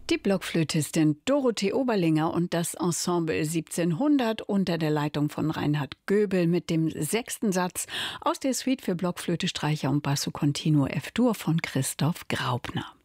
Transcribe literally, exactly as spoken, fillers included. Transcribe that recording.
Die Blockflötistin Dorothee Oberlinger und das Ensemble siebzehnhundert unter der Leitung von Reinhard Göbel mit dem sechsten Satz aus der Suite für Blockflöte, Streicher und Basso Continuo F-Dur von Christoph Graupner.